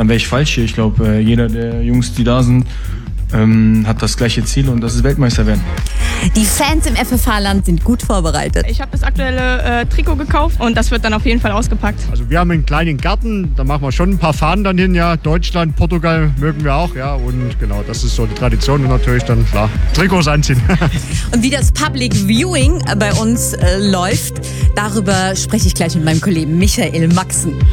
dann wäre ich falsch hier. Ich glaube, jeder der Jungs, die da sind, hat das gleiche Ziel und das ist Weltmeister werden. Die Fans im FFH-Land sind gut vorbereitet. Ich habe das aktuelle Trikot gekauft und das wird dann auf jeden Fall ausgepackt. Also wir haben einen kleinen Garten, da machen wir schon ein paar Fahnen dann hin, ja. Deutschland, Portugal mögen wir auch, ja. Und genau, das ist so die Tradition und natürlich dann, klar, Trikots anziehen. Und wie das Public Viewing bei uns läuft, darüber spreche ich gleich mit meinem Kollegen Michael Maxen.